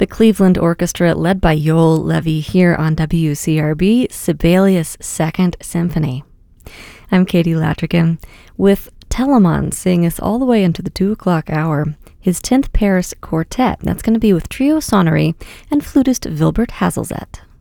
The Cleveland Orchestra, led by Yoel Levy here on WCRB, Sibelius' Second Symphony. I'm Katie Latrigan, with Telemann seeing us all the way into the 2 o'clock hour, his 10th Paris Quartet. That's going to be with Trio Sonnery and flutist Wilbert Hazelzet.